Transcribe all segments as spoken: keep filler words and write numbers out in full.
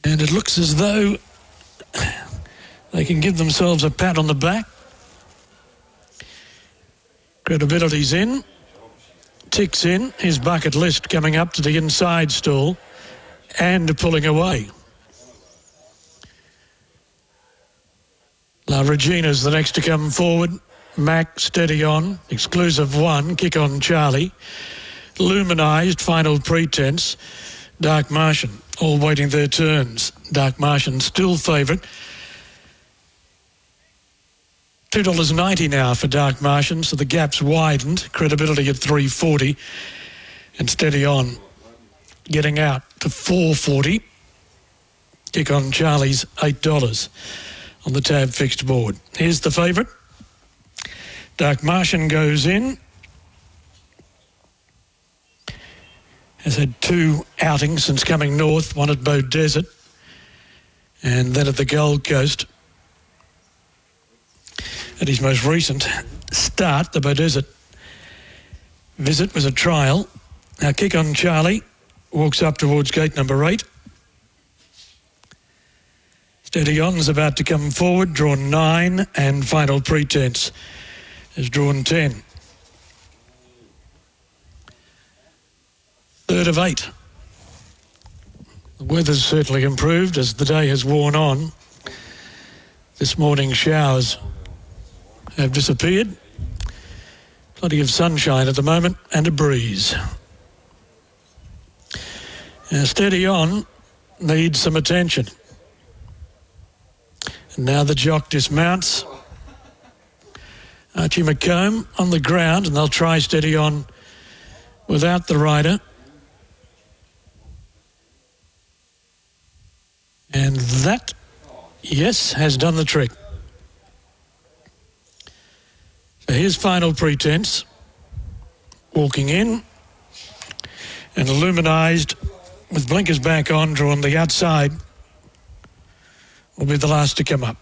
And it looks as though they can give themselves a pat on the back. Credibility's in. Tick's in. His Bucket List coming up to the inside stall and pulling away. La Regina's the next to come forward. Mac, Steady On, Exclusive One, Kick On Charlie, Luminised, Final Pretense, Dark Martian, all waiting their turns. Dark Martian still favourite. two dollars ninety now for Dark Martian, so the gap's widened. Credibility at three dollars forty and Steady On getting out to four dollars forty. Kick On Charlie's eight dollars on the tab fixed board. Here's the favourite. Dark Martian goes in. Has had two outings since coming north, one at Bow Desert and then at the Gold Coast. At his most recent start, the Bow Desert visit was a trial. Now Kick On Charlie walks up towards gate number eight. Steady On's about to come forward, drawn nine, and Final Pretense is drawn ten. Third of eight. The weather's certainly improved as the day has worn on. This morning's showers have disappeared. Plenty of sunshine at the moment and a breeze. Now Steady On needs some attention. And now the jock dismounts. Archie McComb on the ground, and they'll try Steady On without the rider. And that, yes, has done the trick. So here's Final Pretense. Walking in. And Illuminized with blinkers back on, drawn the outside, will be the last to come up.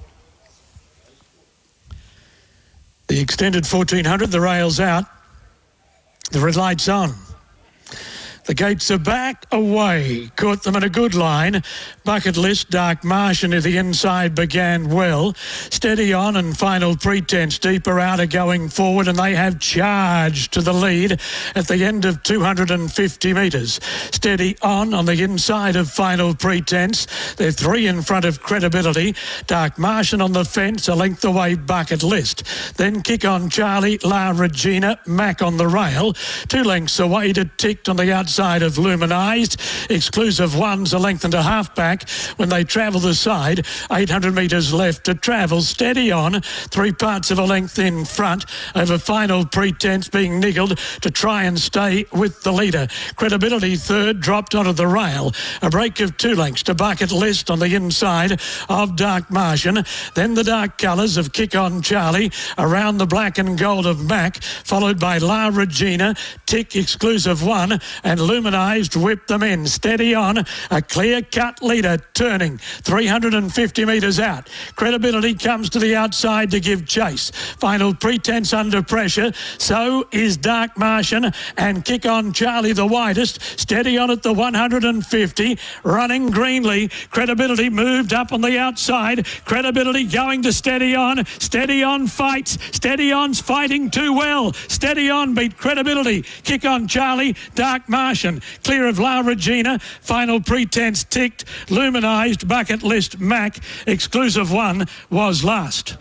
The extended fourteen hundred, the rail's out. The red light's on. The gates are back, away. Caught them in a good line. Bucket List, Dark Martian at the inside began well. Steady On and Final Pretense deeper out are going forward, and they have charged to the lead at the end of two hundred fifty metres. Steady On on the inside of Final Pretense. They're three in front of Credibility. Dark Martian on the fence, a length away Bucket List. Then Kick On Charlie, La Regina, Mac on the rail. Two lengths away to Ticked on the outside of Luminised. Exclusive One's a length and a half back when they travel the side. eight hundred metres left to travel. Steady On, three parts of a length in front over Final Pretense, being niggled to try and stay with the leader. Credibility third, dropped onto the rail. A break of two lengths to Bucket List on the inside of Dark Martian. Then the dark colours of Kick On Charlie around the black and gold of Mac, followed by La Regina, Tick, Exclusive One, and Luminised whip them in. Steady On, a clear-cut leader, turning three hundred fifty metres out. Credibility comes to the outside to give chase. Final Pretense under pressure. So is Dark Martian and Kick On Charlie the widest. Steady On at the one hundred fifty, running greenly. Credibility moved up on the outside. Credibility going to Steady On. Steady On fights. Steady On's fighting too well. Steady On beat Credibility. Kick On Charlie, Dark Martian clear of La Regina. Final Pretense Ticked. Luminised, Bucket List, Mac. Exclusive One was last.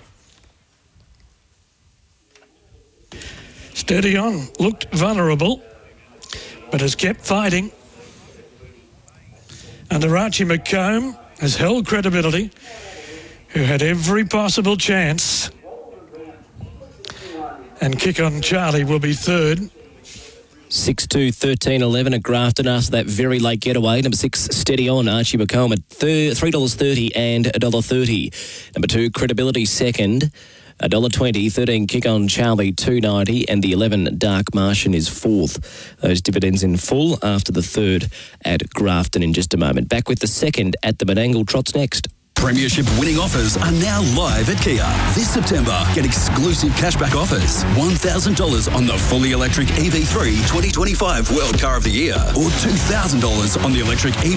Steady On looked vulnerable, but has kept fighting. Under Archie McComb has held Credibility, who had every possible chance. And Kick On Charlie will be third. six two, thirteen, eleven at Grafton after that very late getaway. Number six, Steady On, Archie McComb at three dollars thirty and one dollar thirty. Number two, Credibility second, one dollar twenty. thirteen, Kick On Charlie, two dollars ninety. And the eleven, Dark Martian is fourth. Those dividends in full after the third at Grafton in just a moment. Back with the second at the Menangle Trots next. Premiership winning offers are now live at Kia. This September, get exclusive cashback offers. one thousand dollars on the fully electric E V three twenty twenty-five World Car of the Year, or two thousand dollars on the electric E V